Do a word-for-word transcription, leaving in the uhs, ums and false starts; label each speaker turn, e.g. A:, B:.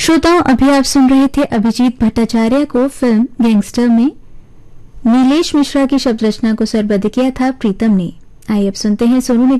A: श्रोताओं, अभी आप सुन रहे थे अभिजीत भट्टाचार्य को फिल्म गैंगस्टर में। नीलेश मिश्रा की शब्द रचना को स्वरबद्ध किया था प्रीतम ने। आइए अब सुनते हैं सोनू निगम